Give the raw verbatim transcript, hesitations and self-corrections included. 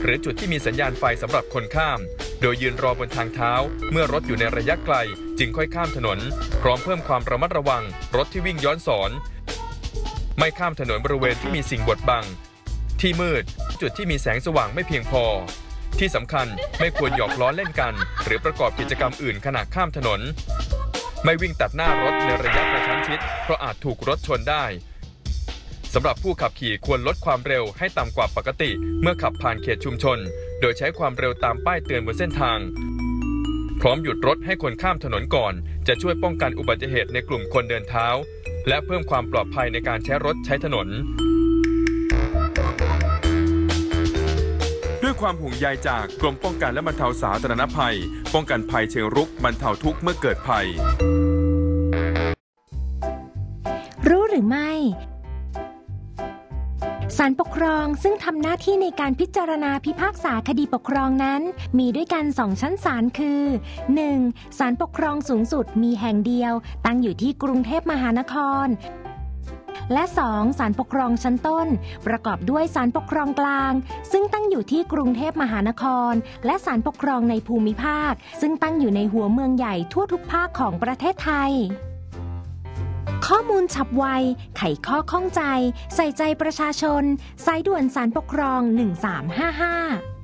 หรือจุดที่มีสัญญาณไฟสำหรับคนข้ามโดยยืนรอบนทางเท้าเมื่อรถอยู่ในระยะไกลจึงค่อยข้ามถนนพร้อมเพิ่มความระมัดระวังรถที่วิ่งย้อนสอนไม่ข้ามถนนบริเวณที่มีสิ่งบดบังที่มืดจุดที่มีแสงสว่างไม่เพียงพอที่สำคัญไม่ควรหยอกล้อเล่นกันหรือประกอบกิจกรรมอื่นขณะข้ามถนนไม่วิ่งตัดหน้ารถในระยะกระชั้นชิดเพราะอาจถูกรถชนได้สำหรับผู้ขับขี่ควรลดความเร็วให้ต่ำกว่าปกติเมื่อขับผ่านเขตชุมชนโดยใช้ความเร็วตามป้ายเตือนบนเส้นทางพร้อมหยุดรถให้คนข้ามถนนก่อนจะช่วยป้องกันอุบัติเหตุในกลุ่มคนเดินเท้าและเพิ่มความปลอดภัยในการใช้รถใช้ถนนด้วยความห่วงใยจากกรมป้องกันและบรรเทาสาธารณภัยป้องกันภัยเชิงรุกบรรเทาทุกข์เมื่อเกิดภัยรู้หรือไม่ศาลปกครองซึ่งทำหน้าที่ในการพิจารณาพิพากษาคดีปกครองนั้นมีด้วยกันสองชั้นศาลคือ หนึ่ง ศาลปกครองสูงสุดมีแห่งเดียวตั้งอยู่ที่กรุงเทพมหานครและ สอง ศาลปกครองชั้นต้นประกอบด้วยศาลปกครองกลางซึ่งตั้งอยู่ที่กรุงเทพมหานครและศาลปกครองในภูมิภาคซึ่งตั้งอยู่ในหัวเมืองใหญ่ทั่วทุกภาคของประเทศไทยข้อมูลฉับไวไขข้อข้องใจใส่ใจประชาชนสายด่วนศาลปกครองหนึ่งสามห้าห้า